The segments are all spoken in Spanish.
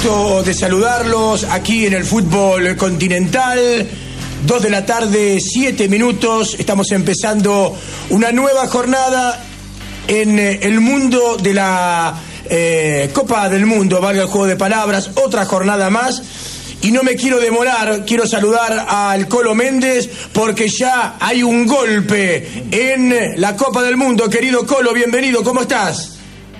gusto de saludarlos aquí en el fútbol continental. 2 de la tarde, 7 minutos. Estamos empezando una nueva jornada en el mundo de la Copa del Mundo, valga el juego de palabras, otra jornada más. Y no me quiero demorar, quiero saludar al Colo Méndez porque ya hay un golpe en la Copa del Mundo. Querido Colo, bienvenido, ¿cómo estás?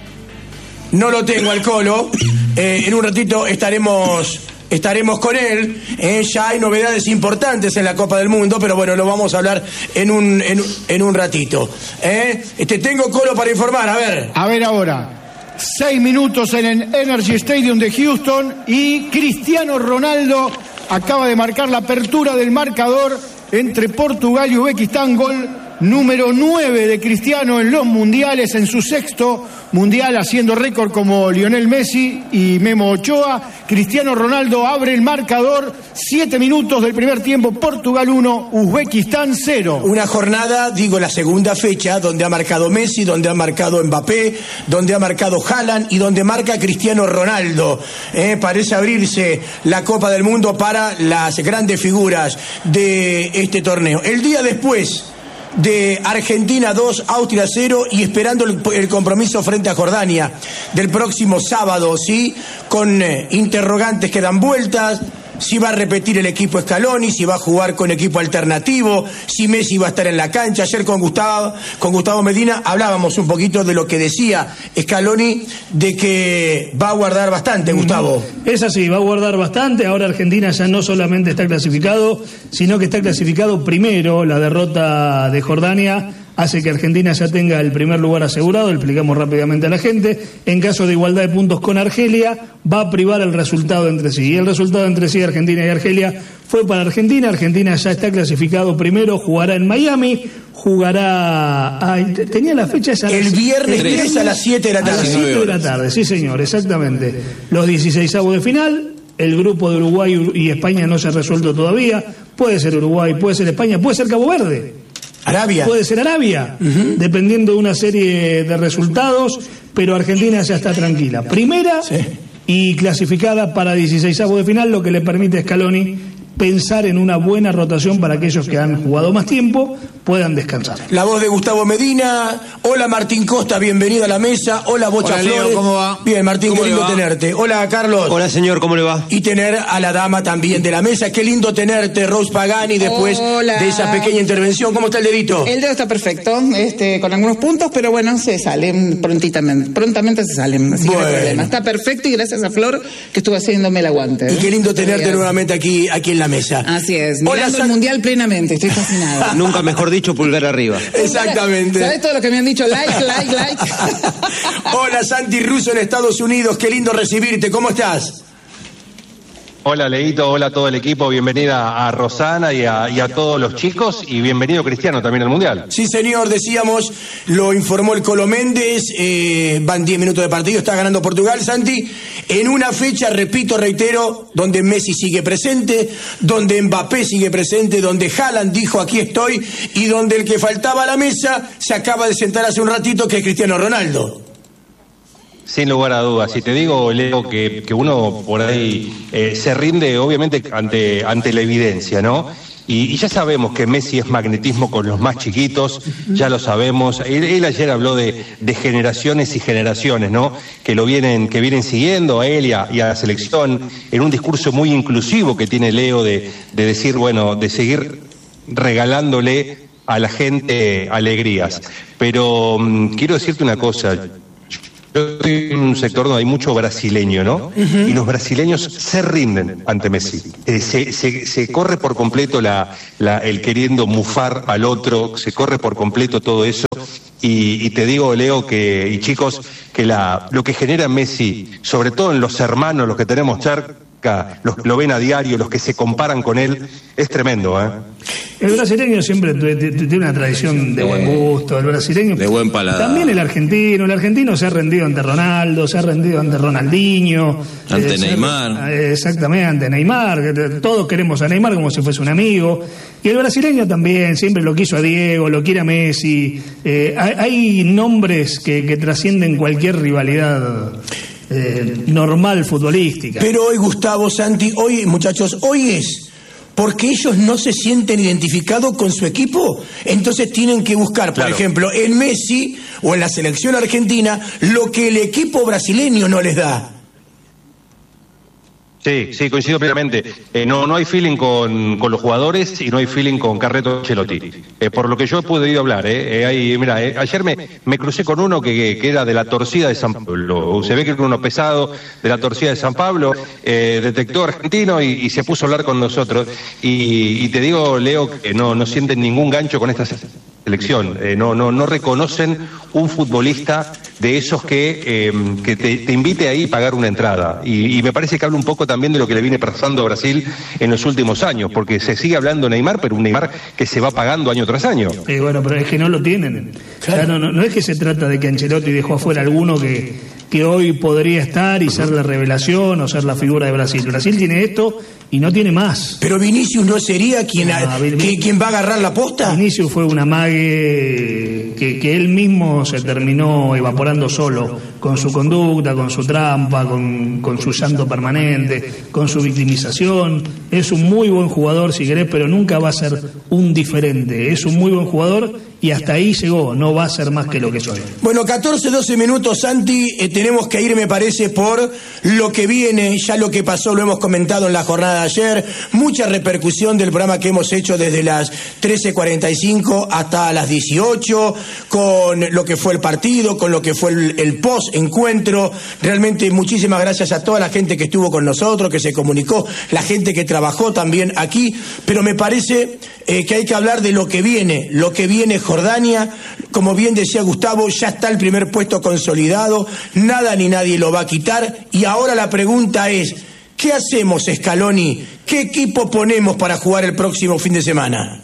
No lo tengo al Colo, en un ratito estaremos con él. Ya hay novedades importantes en la Copa del Mundo, pero bueno, lo vamos a hablar en un ratito. Te tengo, Colo, para informar, a ver. A ver ahora. 6 minutos en el Energy Stadium de Houston y Cristiano Ronaldo acaba de marcar la apertura del marcador entre Portugal y Uzbekistán. Gol número 9 de Cristiano en los mundiales, en su 6º mundial, haciendo récord como Lionel Messi y Memo Ochoa. Cristiano Ronaldo abre el marcador. 7 minutos del primer tiempo, Portugal 1, Uzbekistán 0. Una jornada, digo, la segunda fecha, donde ha marcado Messi, donde ha marcado Mbappé, donde ha marcado Haaland y donde marca Cristiano Ronaldo. Parece abrirse la Copa del Mundo para las grandes figuras de este torneo. El día después de Argentina 2, Austria 0, y esperando el compromiso frente a Jordania del próximo sábado, ¿sí? Con interrogantes que dan vueltas. Si va a repetir el equipo Scaloni, si va a jugar con equipo alternativo, si Messi va a estar en la cancha. Ayer con Gustavo Medina hablábamos un poquito de lo que decía Scaloni, de que va a guardar bastante, Gustavo. Es así, va a guardar bastante. Ahora Argentina ya no solamente está clasificado, sino que está clasificado primero. La derrota de Jordania hace que Argentina ya tenga el primer lugar asegurado. Le explicamos rápidamente a la gente. En caso de igualdad de puntos con Argelia, va a privar el resultado entre sí. Y el resultado entre sí, Argentina y Argelia, fue para Argentina. Argentina ya está clasificado primero, jugará en Miami, jugará... tenía la fecha esa... El viernes 3 a las 7 de la tarde. A las 7 de la tarde, sí señor, exactamente. Los 16avos de final. El grupo de Uruguay y España no se ha resuelto todavía. Puede ser Uruguay, puede ser España, puede ser Cabo Verde. Arabia. Puede ser Arabia, dependiendo de una serie de resultados, pero Argentina ya está tranquila. Primera, sí, y clasificada para 16avos de final, lo que le permite a Scaloni pensar en una buena rotación para aquellos que han jugado más tiempo puedan descansar. La voz de Gustavo Medina. Hola, Martín Costa, bienvenido a la mesa. Hola, Bocha Flores. Leo, ¿cómo va? Bien, Martín, qué lindo tenerte. Hola, Carlos. Hola, señor, ¿cómo le va? Y tener a la dama también de la mesa. Qué lindo tenerte, Rose Pagani, después de esa pequeña intervención. ¿Cómo está el dedito? El dedo está perfecto, con algunos puntos, pero bueno, se salen prontamente se salen, así que no hay problema. Está perfecto y gracias a Flor que estuvo haciéndome el aguante. Y qué lindo tenerte nuevamente aquí en la mesa. Así es, mirando el mundial plenamente, estoy fascinada. Nunca mejor dicho, pulgar arriba. Exactamente. ¿Sabes todo lo que me han dicho? Like. Hola, Santi Russo en Estados Unidos, qué lindo recibirte, ¿cómo estás? Hola, Leito, hola a todo el equipo, bienvenida a Rosana y a todos los chicos, y bienvenido Cristiano también al Mundial. Sí, señor, decíamos, lo informó el Colo Méndez, van 10 minutos de partido, está ganando Portugal, Santi, en una fecha, repito, reitero, donde Messi sigue presente, donde Mbappé sigue presente, donde Haaland dijo aquí estoy, y donde el que faltaba a la mesa se acaba de sentar hace un ratito, que es Cristiano Ronaldo. Sin lugar a dudas, y te digo, Leo, que uno por ahí se rinde obviamente ante la evidencia, ¿no? Y ya sabemos que Messi es magnetismo con los más chiquitos, ya lo sabemos. Él ayer habló de generaciones y generaciones, ¿no? Que vienen siguiendo a él y a la selección, en un discurso muy inclusivo que tiene Leo de decir, bueno, de seguir regalándole a la gente alegrías. Pero quiero decirte una cosa. Yo estoy en un sector donde hay mucho brasileño, ¿no? Y los brasileños se rinden ante Messi. Se corre por completo el queriendo mufar al otro, se corre por completo todo eso. Y te digo, Leo, y chicos, que lo que genera Messi, sobre todo en los hermanos, los que tenemos cerca, los que lo ven a diario, los que se comparan con él, es tremendo, ¿eh? El brasileño siempre tiene una tradición de buen gusto, el brasileño de buen paladar. También el argentino se ha rendido ante Ronaldo, se ha rendido ante Ronaldinho, ante Neymar. Exactamente, ante Neymar, todos queremos a Neymar como si fuese un amigo. Y el brasileño también, siempre lo quiso a Diego, lo quiere a Messi. Hay nombres que trascienden cualquier rivalidad normal futbolística. Pero hoy, Gustavo, Santi, hoy, muchachos, hoy es porque ellos no se sienten identificados con su equipo, entonces tienen que buscar, por ejemplo, en Messi o en la selección argentina, lo que el equipo brasileño no les da. Sí, coincido plenamente. No hay feeling con los jugadores y no hay feeling con Carleto Ancelotti. Por lo que yo he podido hablar, ayer me crucé con uno que era de la torcida de San Pablo. Se ve que era uno pesado de la torcida de San Pablo, detectó argentino y se puso a hablar con nosotros. Y te digo, Leo, que no sienten ningún gancho con esta selección. No reconocen un futbolista de esos que te invite ahí a pagar una entrada. Y me parece que habla un poco también de lo que le viene pasando a Brasil en los últimos años, porque se sigue hablando de Neymar, pero un Neymar que se va pagando año tras año. Bueno, pero es que no lo tienen. Claro. No es que se trata de que Ancelotti dejó afuera alguno que hoy podría estar y ser la revelación o ser la figura de Brasil. Brasil tiene esto y no tiene más. Pero Vinicius no sería quien va a agarrar la posta. Vinicius fue un amague que él mismo se terminó evaporando solo, con su conducta, con su trampa, con su llanto permanente, con su victimización. Es un muy buen jugador, si querés, pero nunca va a ser un diferente. Es un muy buen jugador y hasta ahí llegó, no va a ser más que lo que soy. Bueno, 12 minutos, Santi, tenemos que ir, me parece, por lo que viene, ya lo que pasó lo hemos comentado en la jornada de ayer, mucha repercusión del programa que hemos hecho desde las 13:45 hasta las 18, con lo que fue el partido, con lo que fue el post-encuentro. Realmente muchísimas gracias a toda la gente que estuvo con nosotros, que se comunicó, la gente que trabajó también aquí, pero me parece que hay que hablar de lo que viene Jordania. Como bien decía Gustavo, ya está el primer puesto consolidado, nada ni nadie lo va a quitar, y ahora la pregunta es, ¿qué hacemos, Scaloni? ¿Qué equipo ponemos para jugar el próximo fin de semana?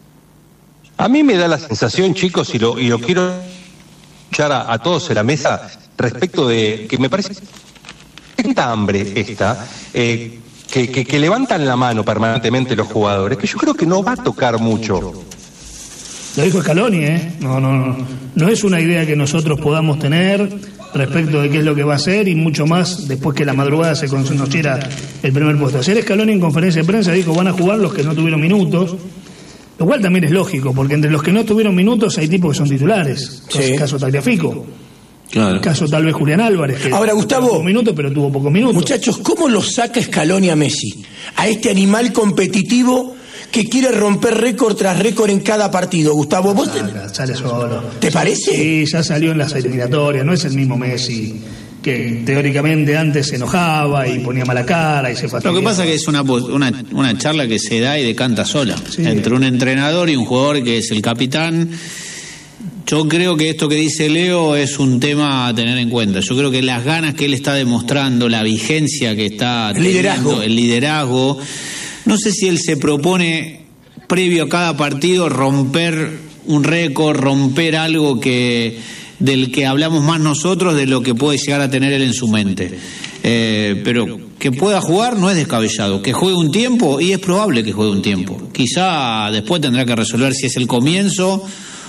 A mí me da la sensación, chicos, y lo quiero escuchar a todos en la mesa, respecto de que me parece esta hambre que levantan la mano permanentemente los jugadores, que yo creo que no va a tocar mucho. Lo dijo Scaloni, no es una idea que nosotros podamos tener respecto de qué es lo que va a hacer, y mucho más después que la madrugada se conociera el primer puesto. Ayer Scaloni en conferencia de prensa dijo: van a jugar los que no tuvieron minutos, lo cual también es lógico, porque entre los que no tuvieron minutos hay tipos que son titulares. Sí. Caso Tagliafico. Claro. Caso tal vez Julián Álvarez, que ahora, Gustavo, tuvo minutos, pero tuvo pocos minutos. Muchachos, ¿cómo lo saca Scaloni a Messi? A este animal competitivo que quiere romper récord tras récord en cada partido. Gustavo, ¿vos sale solo? ¿Te parece? Sí, ya salió en las eliminatorias, no es el mismo Messi que teóricamente antes se enojaba y ponía mala cara y se fastidiaba. Lo que pasa es que es una charla que se da y decanta sola, entre un entrenador y un jugador que es el capitán. Yo creo que esto que dice Leo es un tema a tener en cuenta. Yo creo que las ganas que él está demostrando, la vigencia que está teniendo, el liderazgo, no sé si él se propone previo a cada partido romper un récord, romper algo del que hablamos más nosotros de lo que puede llegar a tener él en su mente. Pero que pueda jugar no es descabellado. Que juegue un tiempo, y es probable que juegue un tiempo. Quizá después tendrá que resolver si es el comienzo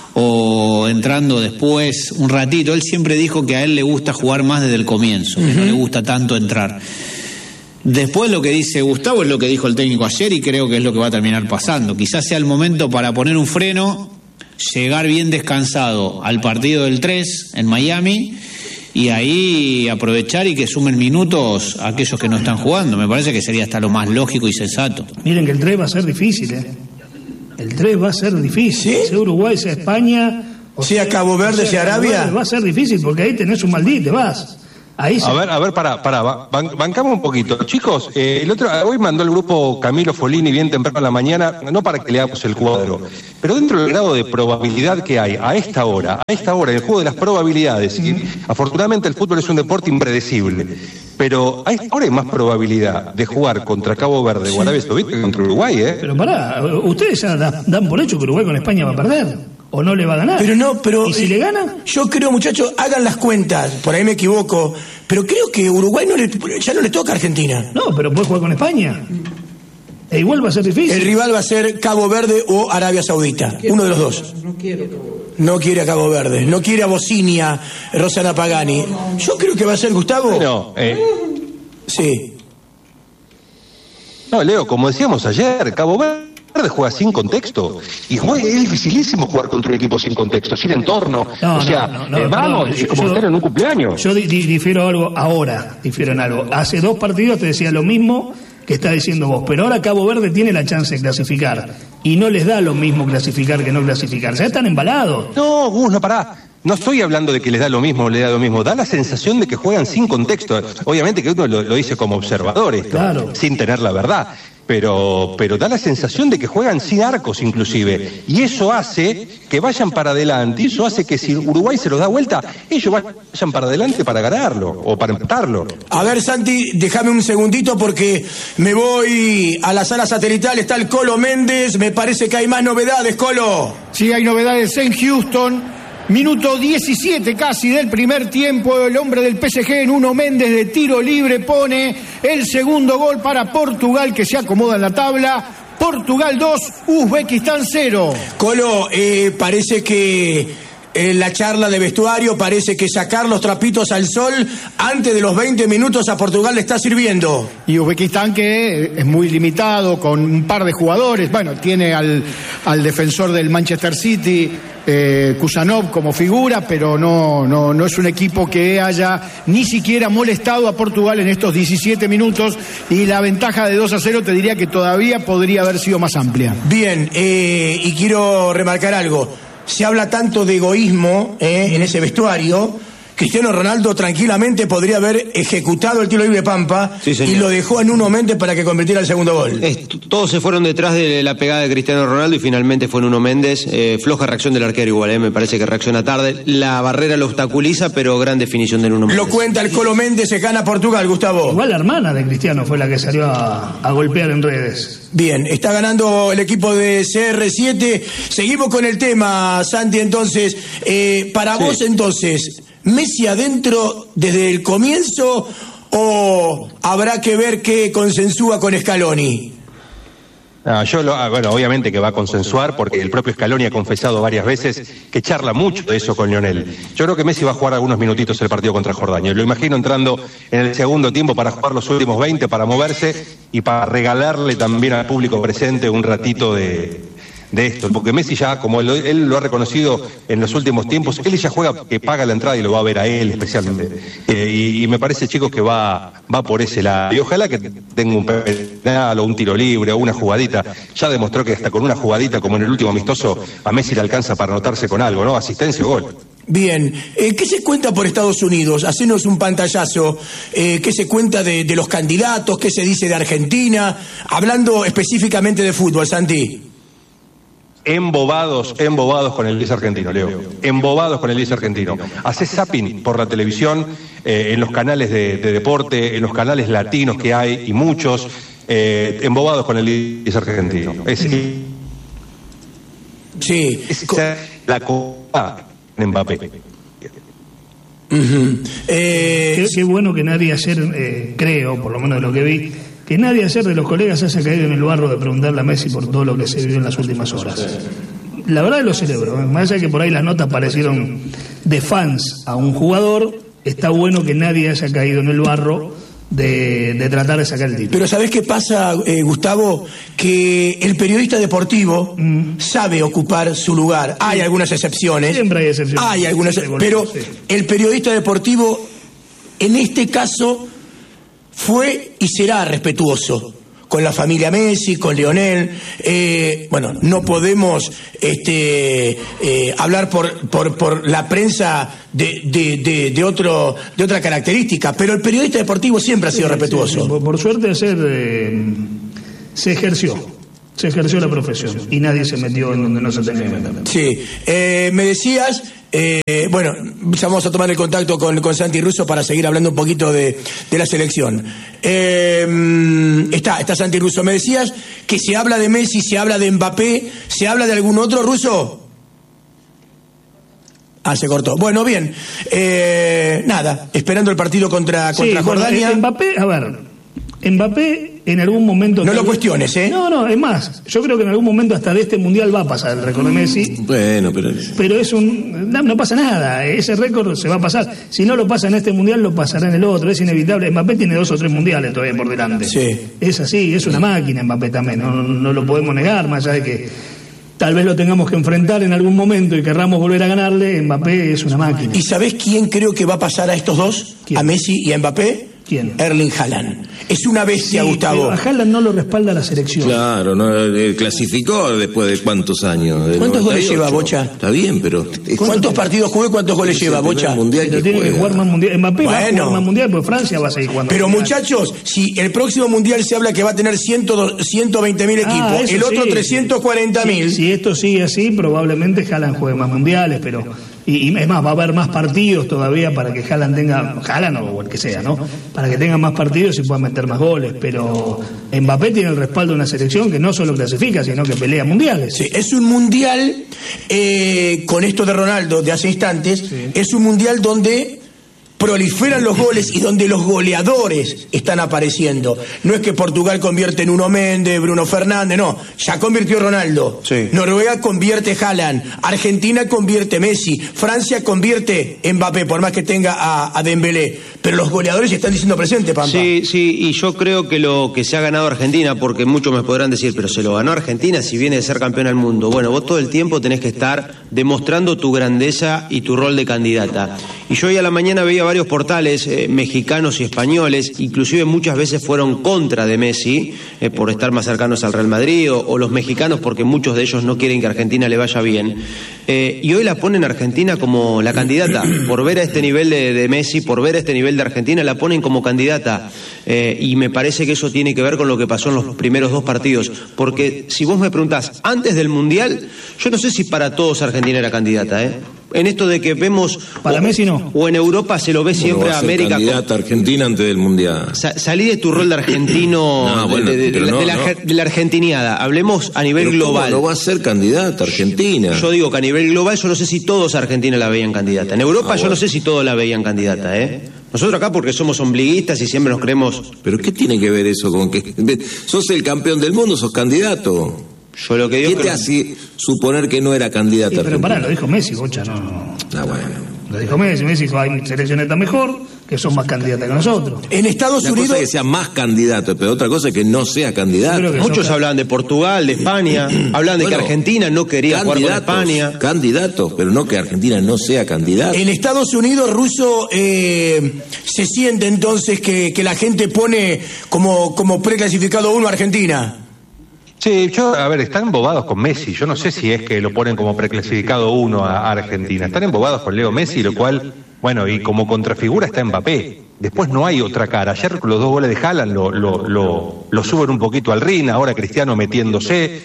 o entrando después un ratito. Él siempre dijo que a él le gusta jugar más desde el comienzo, que no le gusta tanto entrar. Después lo que dice Gustavo es lo que dijo el técnico ayer, y creo que es lo que va a terminar pasando. Quizás sea el momento para poner un freno, llegar bien descansado al partido del 3 en Miami, y ahí aprovechar y que sumen minutos a aquellos que no están jugando. Me parece que sería hasta lo más lógico y sensato. Miren que el 3 va a ser difícil, El 3 va a ser difícil. ¿Sí? Sea Uruguay, sea España, sea Cabo Verde, sea Arabia. Va a ser difícil porque ahí tenés un maldito, te vas. Ahí a ver, bancamos un poquito. Chicos, hoy mandó el grupo Camilo Folini bien temprano en la mañana, no para que leamos el cuadro, pero dentro del grado de probabilidad que hay a esta hora, el juego de las probabilidades, y afortunadamente el fútbol es un deporte impredecible, pero a esta hora hay más probabilidad de jugar contra Cabo Verde o Arabia Saudita que contra Uruguay, Pero ustedes ya dan por hecho que Uruguay con España va a perder. ¿O no le va a ganar? ¿Y si le gana? Yo creo, muchachos, hagan las cuentas, por ahí me equivoco, pero creo que Uruguay ya no le toca a Argentina. No, pero puede jugar con España. E igual va a ser difícil. El rival va a ser Cabo Verde o Arabia Saudita, uno de los dos. No quiero Cabo Verde. No quiere a Cabo Verde, no quiere a Bocinia, Rosana Pagani. Yo creo que va a ser Gustavo. Bueno, sí. No, Leo, como decíamos ayer, Cabo Verde juega sin contexto. Y es dificilísimo jugar contra un equipo sin contexto, sin entorno. Es como estar en un cumpleaños. Yo difiero algo ahora, difiero en algo. Hace 2 partidos te decía lo mismo que está diciendo vos, pero ahora Cabo Verde tiene la chance de clasificar y no les da lo mismo clasificar que no clasificar, ya están embalados. No, Gus, no, pará. No estoy hablando de que les da lo mismo o le da lo mismo, da la sensación de que juegan sin contexto. Obviamente que uno lo dice como observador esto, claro, sin tener la verdad, pero da la sensación de que juegan sin arcos inclusive, y eso hace que vayan para adelante, y eso hace que si Uruguay se los da vuelta, ellos vayan para adelante para ganarlo o para empatarlo. A ver, Santi, déjame un segundito porque me voy a la sala satelital, está el Colo Méndez, me parece que hay más novedades, Colo. Sí, hay novedades en Houston. Minuto 17 casi del primer tiempo, el hombre del PSG, en Nuno Méndez, de tiro libre, pone el segundo gol para Portugal, que se acomoda en la tabla. Portugal 2, Uzbekistán 0. Colo, parece que la charla de vestuario, parece que sacar los trapitos al sol antes de los 20 minutos a Portugal le está sirviendo. Y Uzbekistán, que es muy limitado, con un par de jugadores. Bueno, tiene al defensor del Manchester City, Kusanov, como figura, pero no es un equipo que haya ni siquiera molestado a Portugal en estos 17 minutos, y la ventaja de 2-0 te diría que todavía podría haber sido más amplia. Bien, y quiero remarcar algo. Se habla tanto de egoísmo en ese vestuario. Cristiano Ronaldo tranquilamente podría haber ejecutado el tiro libre de Pampa, sí, y lo dejó en Nuno Méndez para que convirtiera el segundo gol. Todos se fueron detrás de la pegada de Cristiano Ronaldo y finalmente fue Nuno Méndez. Floja reacción del arquero igual, me parece que reacciona tarde. La barrera lo obstaculiza, pero gran definición de Nuno Méndez. Lo cuenta el Colo Méndez, se gana Portugal, Gustavo. Igual la hermana de Cristiano fue la que salió a golpear en redes. Bien, está ganando el equipo de CR7. Seguimos con el tema, Santi, entonces. Para vos, entonces, ¿Messi adentro desde el comienzo o habrá que ver qué consensúa con Scaloni? No, bueno, obviamente que va a consensuar porque el propio Scaloni ha confesado varias veces que charla mucho de eso con Lionel. Yo creo que Messi va a jugar algunos minutitos el partido contra Jordania. Lo imagino entrando en el segundo tiempo para jugar los últimos 20, para moverse y para regalarle también al público presente un ratito de esto, porque Messi ya, como él lo ha reconocido en los últimos tiempos, él ya juega que paga la entrada y lo va a ver a él especialmente, y me parece, chicos, que va por ese lado, y ojalá que tenga un penal o un tiro libre o una jugadita. Ya demostró que hasta con una jugadita como en el último amistoso a Messi le alcanza para anotarse con algo, ¿no? Asistencia o gol. Bien, ¿qué se cuenta por Estados Unidos? Hacenos un pantallazo. ¿Qué se cuenta de los candidatos? ¿Qué se dice de Argentina? Hablando específicamente de fútbol, Santi. Embobados con el 10 argentino, Leo. Embobados con el 10 argentino. Hacés zapping por la televisión, en los canales de deporte, en los canales latinos que hay, y muchos, embobados con el 10 argentino. Sí. Es la copa de Mbappé. Qué bueno que nadie ayer, creo, por lo menos de lo que vi, que nadie ayer de los colegas haya caído en el barro de preguntarle a Messi por todo lo que se vivió en las últimas horas. La verdad lo celebro, más allá de que por ahí las notas parecieron de fans a un jugador, está bueno que nadie haya caído en el barro de tratar de sacar el título. Pero ¿sabés qué pasa, Gustavo? Que el periodista deportivo sabe ocupar su lugar. Hay algunas excepciones. Siempre hay excepciones. Hay algunas, pero el periodista deportivo, en este caso, fue y será respetuoso con la familia Messi, con Lionel. Bueno, no podemos hablar por la prensa de otra característica, pero el periodista deportivo siempre ha sido respetuoso. Sí. Por suerte ayer se ejerció la profesión y nadie se metió en donde no se tenía que meter. Sí, me decías, bueno, ya vamos a tomar el contacto con Santi Russo para seguir hablando un poquito de la selección. Está Santi Russo. Me decías que se habla de Messi, se habla de Mbappé, ¿se habla de algún otro, Russo? Se cortó. Bueno, bien. Nada, esperando el partido contra Jordania. Bueno, Mbappé en algún momento... No lo cuestiones, ¿eh? No, es más, yo creo que en algún momento hasta de este Mundial va a pasar el récord de Messi. Bueno, pero es no pasa nada, ese récord se va a pasar. Si no lo pasa en este Mundial, lo pasará en el otro, es inevitable. Mbappé tiene 2 o 3 mundiales todavía por delante. Sí. Es así, es una máquina Mbappé también, no lo podemos negar, más allá de que tal vez lo tengamos que enfrentar en algún momento y querramos volver a ganarle. Mbappé es una máquina. ¿Y sabés quién creo que va a pasar a estos dos? ¿Quién? ¿A Messi y a Mbappé? ¿Quién? Erling Haaland. Es una bestia, Gustavo. Pero a Haaland no lo respalda la selección. claro, no clasificó después de cuántos años. ¿Cuántos 98? goles lleva, Bocha? Está bien, pero ¿Cuántos partidos jugó y cuántos goles lleva, Bocha? Pero tiene que jugar más mundial. Mbappé va a Bueno. jugar más mundial, porque Francia va a seguir jugando. Pero mundial. muchachos, si el próximo mundial se habla que va a tener 120.000 equipos, eso el otro sí. 340.000. Si esto sigue así, probablemente Haaland juegue más mundiales, pero y es más, va a haber más partidos todavía para que Haaland tenga, Haaland o el que sea, ¿no? Para que tenga más partidos y pueda meter más goles, pero Mbappé tiene el respaldo de una selección que no solo clasifica, sino que pelea mundiales. Sí, es un mundial, con esto de Ronaldo de hace instantes, es un mundial donde proliferan los goles y donde los goleadores están apareciendo. No es que Portugal convierte en Nuno Méndez, Bruno Fernández, no, ya convirtió Ronaldo. Sí. Noruega convierte Haaland, Argentina convierte Messi, Francia convierte Mbappé, por más que tenga a Dembélé. Pero los goleadores están diciendo presente, Pampa. Sí, y yo creo que lo que se ha ganado Argentina, porque muchos me podrán decir, pero se lo ganó Argentina si viene de ser campeón del mundo. Bueno, vos todo el tiempo tenés que estar demostrando tu grandeza y tu rol de candidata. Y yo hoy a la mañana veía varios portales mexicanos y españoles, inclusive muchas veces fueron contra de Messi, por estar más cercanos al Real Madrid, o los mexicanos porque muchos de ellos no quieren que a Argentina le vaya bien. Y hoy la ponen a Argentina como la candidata, por ver a este nivel de Messi, por ver a este nivel de Argentina, la ponen como candidata. Y me parece que eso tiene que ver con lo que pasó en los primeros 2 partidos, porque si vos me preguntás, antes del Mundial, yo no sé si para todos Argentina era candidata, en esto de que vemos para Messi no, o en Europa se lo ve siempre a América candidata Argentina antes del Mundial. Salí de tu rol de argentino, de la argentiniada, hablemos a nivel global. No va a ser candidata Argentina. Yo digo que a nivel global yo no sé si todos a Argentina la veían candidata. En Europa yo no sé si todos la veían candidata, Nosotros acá porque somos ombliguistas y siempre nos creemos. ¿Pero qué tiene que ver eso con que sos el campeón del mundo, sos candidato? Yo lo que digo ¿Qué te hace suponer que no era candidato? Sí, pero pará, lo dijo Messi, Bocha, no. Bueno. Lo dijo Messi dijo, hay selecciones tan mejor que son más candidatas que nosotros. En Estados Una Unidos... cosa es que sea más candidato, pero otra cosa es que no sea candidato. Muchos hablaban de Portugal, de España, hablaban de que Argentina no quería jugar con España. Candidatos, pero no que Argentina no sea candidato. En Estados Unidos, Russo, se siente entonces que la gente pone como preclasificado 1 a Argentina. Sí, están embobados con Messi. Yo no sé si es que lo ponen como preclasificado 1 a Argentina. Están embobados con Leo Messi, lo cual, y como contrafigura está Mbappé. Después no hay otra cara. Ayer los 2 goles de Haaland lo suben un poquito al ring, ahora Cristiano metiéndose.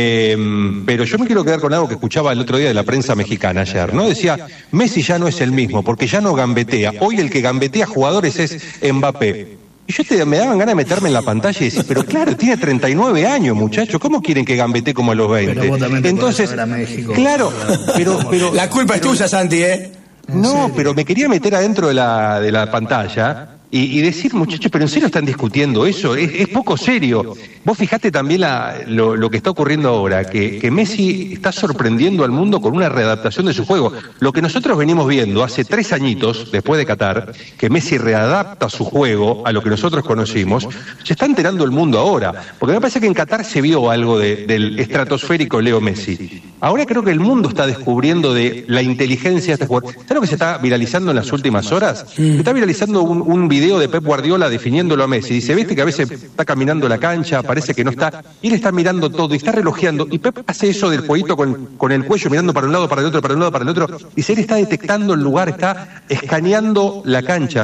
Pero yo me quiero quedar con algo que escuchaba el otro día de la prensa mexicana ayer, ¿no? Decía, Messi ya no es el mismo, porque ya no gambetea. Hoy el que gambetea jugadores es Mbappé. Y me daban ganas de meterme en la pantalla y decir, pero claro, tiene 39 años, muchacho, ¿cómo quieren que gambetee como a los 20? Pero vos también entonces, a México. Claro, pero la culpa es tuya, Santi, No, pero me quería meter adentro de la pantalla y decir, muchachos, pero ¿en serio están discutiendo eso? Es poco serio. Vos fijate también lo que está ocurriendo ahora, que Messi está sorprendiendo al mundo con una readaptación de su juego. Lo que nosotros venimos viendo hace 3 añitos, después de Qatar, que Messi readapta su juego a lo que nosotros conocimos, se está enterando el mundo ahora. Porque me parece que en Qatar se vio algo del estratosférico Leo Messi. Ahora creo que el mundo está descubriendo de la inteligencia de este jugador. ¿Sabes lo que se está viralizando en las últimas horas? Se está viralizando un video de Pep Guardiola definiéndolo a Messi. Dice, ¿viste que a veces está caminando la cancha, parece que no está? Y él está mirando todo y está relojeando. Y Pep hace eso del jueguito con el cuello, mirando para un lado, para el otro, para un lado, para el otro. Dice, él está detectando el lugar, está escaneando la cancha.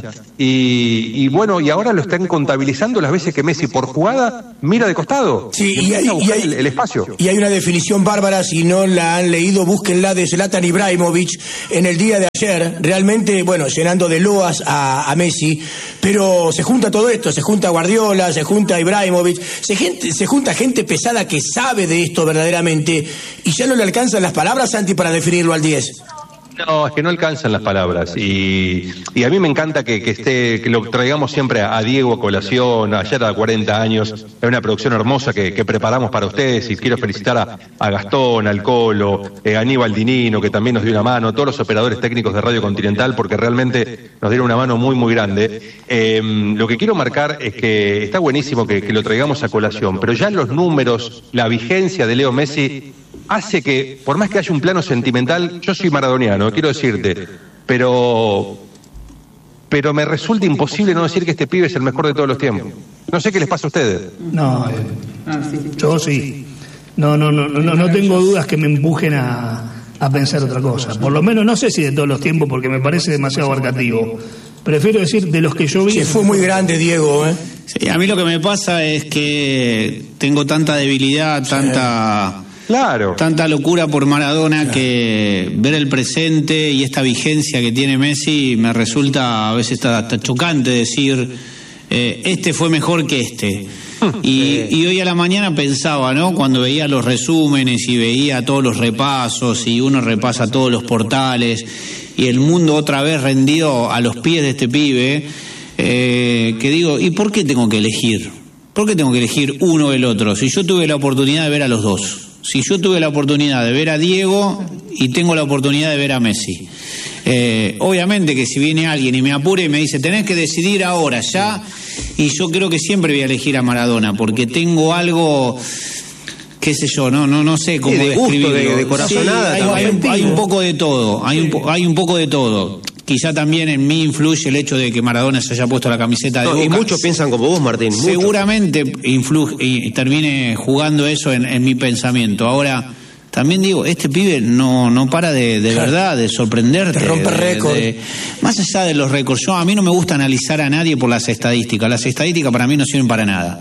Y ahora lo están contabilizando las veces que Messi por jugada mira de costado. Sí, y hay el espacio. Y hay una definición bárbara, si no la han leído, búsquenla, de Zlatan Ibrahimovic en el día de ayer. Realmente, llenando de loas a Messi. Pero se junta todo esto, se junta Guardiola, se junta Ibrahimovic, se junta gente pesada que sabe de esto verdaderamente, y ya no le alcanzan las palabras, Santi, para definirlo al 10. No, es que no alcanzan las palabras y a mí me encanta que lo traigamos siempre a Diego a colación. Ayer a 40 años, es una producción hermosa que preparamos para ustedes y quiero felicitar a Gastón, al Colo, a Aníbal Dinino, que también nos dio una mano, a todos los operadores técnicos de Radio Continental, porque realmente nos dieron una mano muy, muy grande. Lo que quiero marcar es que está buenísimo que lo traigamos a colación, pero ya los números, la vigencia de Leo Messi hace que, por más que haya un plano sentimental, yo soy maradoniano, quiero decirte, pero me resulta imposible no decir que este pibe es el mejor de todos los tiempos. No sé qué les pasa a ustedes. No, yo sí. No tengo dudas que me empujen a pensar otra cosa. Por lo menos no sé si de todos los tiempos, porque me parece demasiado abarcativo. Prefiero decir de los que yo vi. Sí, fue muy grande, Diego, ¿eh? Sí, a mí lo que me pasa es que tengo tanta debilidad, tanta locura por Maradona, que ver el presente y esta vigencia que tiene Messi me resulta a veces hasta chocante decir este fue mejor que este. Y hoy a la mañana pensaba, ¿no? Cuando veía los resúmenes y veía todos los repasos y uno repasa todos los portales y el mundo otra vez rendido a los pies de este pibe, que digo, ¿y por qué tengo que elegir? ¿Por qué tengo que elegir uno o el otro? Si yo tuve la oportunidad de ver a los dos. Si yo tuve la oportunidad de ver a Diego y tengo la oportunidad de ver a Messi. Obviamente que si viene alguien y me apura y me dice tenés que decidir ahora, ya, y yo creo que siempre voy a elegir a Maradona, porque tengo algo, qué sé yo, no sé cómo describirlo. De corazonada, sí, hay un poco de todo, hay un poco de todo. Quizá también en mí influye el hecho de que Maradona se haya puesto la camiseta de Boca. Y muchos piensan como vos, Martín. Seguramente y termine jugando eso en mi pensamiento. Ahora, también digo, este pibe no para de verdad, de sorprenderte. Te rompe récord. Más allá de los récords, a mí no me gusta analizar a nadie por las estadísticas. Las estadísticas para mí no sirven para nada.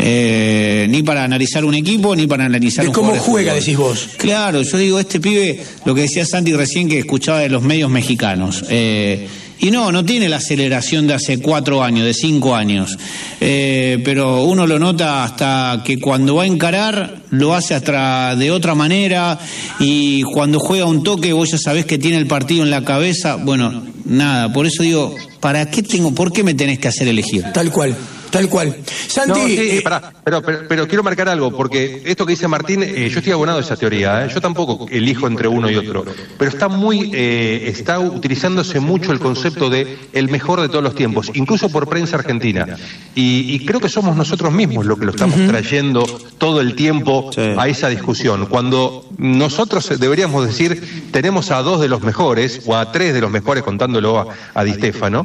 Ni para analizar un equipo, ni para analizar un jugador. ¿Cómo juega, de decís vos? Claro, yo digo, este pibe, lo que decía Santi recién que escuchaba de los medios mexicanos. Y no tiene la aceleración de hace 4 años, de 5 años. Pero uno lo nota hasta que cuando va a encarar, lo hace hasta de otra manera. Y cuando juega un toque, vos ya sabés que tiene el partido en la cabeza. Bueno, nada, por eso digo, ¿por qué me tenés que hacer elegir? Tal cual. Santi. No, sí, pero quiero marcar algo, porque esto que dice Martín, yo estoy abonado a esa teoría, yo tampoco elijo entre uno y otro, pero está utilizándose mucho el concepto de el mejor de todos los tiempos, incluso por prensa argentina, y creo que somos nosotros mismos los que lo estamos trayendo todo el tiempo a esa discusión, cuando nosotros deberíamos decir, tenemos a 2 de los mejores, o a 3 de los mejores, contándolo a Di Stéfano.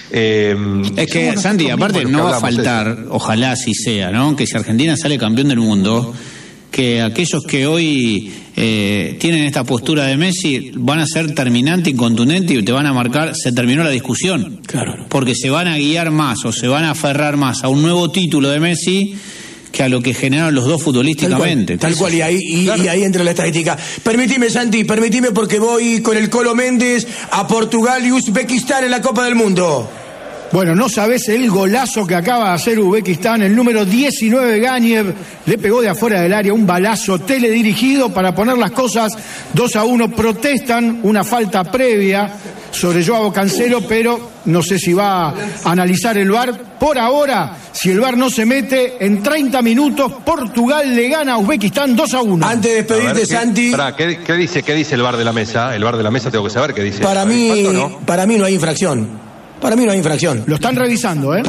Es que, Santi, aparte no va a faltar, ojalá así sea, ¿no? Que si Argentina sale campeón del mundo, que aquellos que hoy tienen esta postura de Messi van a ser terminante y contundente y te van a marcar, se terminó la discusión. Claro. Porque se van a guiar más o se van a aferrar más a un nuevo título de Messi que a lo que generaron los dos futbolísticamente. Tal cual, y ahí entra la estadística. Permitime, Santi, porque voy con el Colo Méndez a Portugal y Uzbekistán en la Copa del Mundo. Bueno, no sabés el golazo que acaba de hacer Uzbekistán. El número 19, Ganiev, le pegó de afuera del área un balazo teledirigido para poner las cosas 2-1. Protestan una falta previa sobre Joao Cancelo, pero no sé si va a analizar el VAR. Por ahora, si el VAR no se mete, en 30 minutos Portugal le gana a Uzbekistán 2-1. Antes de despedirte, Santi. ¿Qué dice el VAR de la mesa? El VAR de la mesa tengo que saber qué dice. Para mí no hay infracción. Lo están revisando, ¿eh?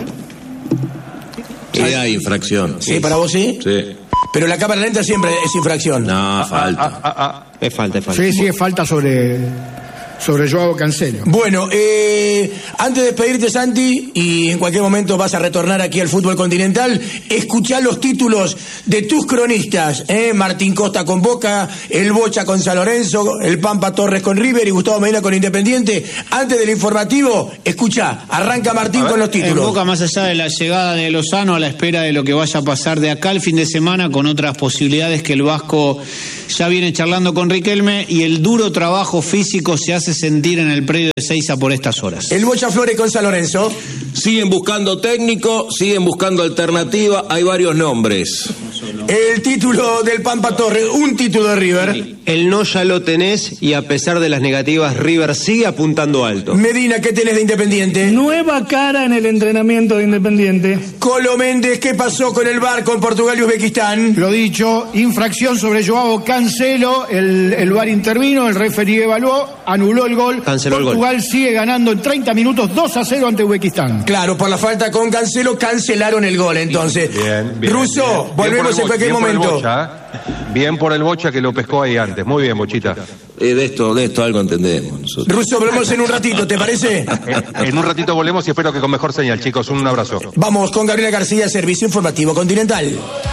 Sí, hay infracción. ¿Sí? ¿Para vos sí? Sí. Pero la cámara lenta siempre es infracción. No, falta. Es falta. Sí, es falta sobre Joao Cancelo. Bueno, antes de despedirte, Santi, y en cualquier momento vas a retornar aquí al fútbol continental, escuchá los títulos de tus cronistas, Martín Costa con Boca, el Bocha con San Lorenzo, el Pampa Torres con River y Gustavo Medina con Independiente. Antes del informativo, escuchá, arranca Martín con los títulos. En Boca, más allá de la llegada de Lozano, a la espera de lo que vaya a pasar de acá el fin de semana, con otras posibilidades que el Vasco ya viene charlando con Riquelme, y el duro trabajo físico se hace sentir en el predio de Seiza por estas horas. El Bocha Flores con San Lorenzo. Siguen buscando técnico, siguen buscando alternativa, hay varios nombres. El título del Pampa Torres, un título de River. el no ya lo tenés y a pesar de las negativas, River sigue apuntando alto. Medina, ¿qué tenés de Independiente? Nueva cara en el entrenamiento de Independiente. Colo Méndez, ¿qué pasó con el VAR con Portugal y Uzbekistán? Lo dicho, infracción sobre Joao Cancelo, el VAR intervino, el referee evaluó, anuló el gol. Canceló Portugal el gol. sigue ganando en 30 minutos 2-0 ante Uzbekistán. Claro, por la falta con Cancelo cancelaron el gol entonces. Bien, Russo, bien. volvemos en cualquier momento. Bien por el Bocha que lo pescó ahí antes. Muy bien, Bochita. De esto algo entendemos nosotros. Russo, volvemos en un ratito, ¿te parece? En un ratito volvemos y espero que con mejor señal, chicos. Un abrazo. Vamos con Gabriela García, Servicio Informativo Continental.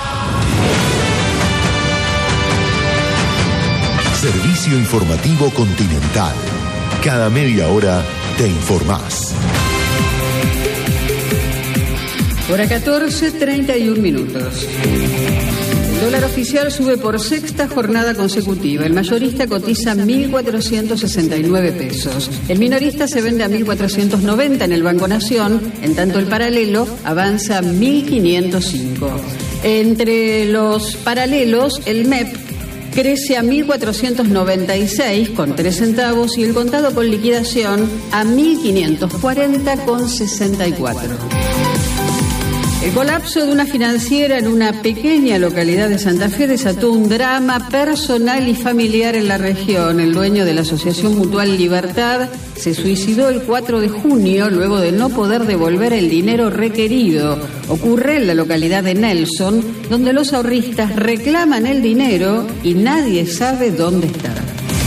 Servicio Informativo Continental. Cada media hora te informás. Hora 14, 31 minutos. El dólar oficial sube por sexta jornada consecutiva. El mayorista cotiza 1.469 pesos. El minorista se vende a 1.490 en el Banco Nación, en tanto el paralelo avanza a 1.505. Entre los paralelos, el MEP crece a 1.496 con 3 centavos y el contado con liquidación a 1.540 con 64. El colapso de una financiera en una pequeña localidad de Santa Fe desató un drama personal y familiar en la región. El dueño de la Asociación Mutual Libertad se suicidó el 4 de junio luego de no poder devolver el dinero requerido. Ocurre en la localidad de Nelson, donde los ahorristas reclaman el dinero y nadie sabe dónde está.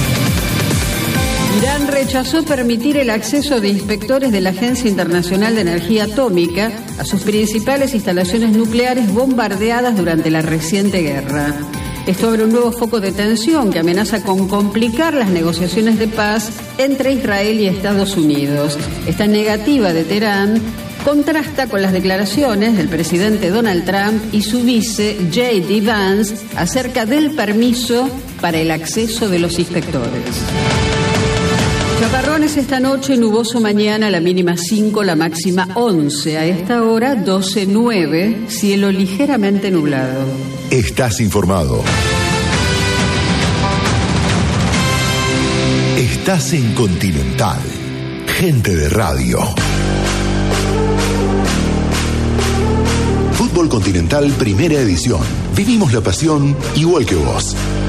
Irán rechazó permitir el acceso de inspectores de la Agencia Internacional de Energía Atómica a sus principales instalaciones nucleares bombardeadas durante la reciente guerra. Esto abre un nuevo foco de tensión que amenaza con complicar las negociaciones de paz entre Israel y Estados Unidos. Esta negativa de Teherán contrasta con las declaraciones del presidente Donald Trump y su vice J.D. Vance acerca del permiso para el acceso de los inspectores. Chaparrones esta noche, nuboso mañana, la mínima 5, la máxima 11. A esta hora 12:09, cielo ligeramente nublado. Estás informado. Estás en Continental. Gente de radio. Fútbol Continental, primera edición. Vivimos la pasión igual que vos.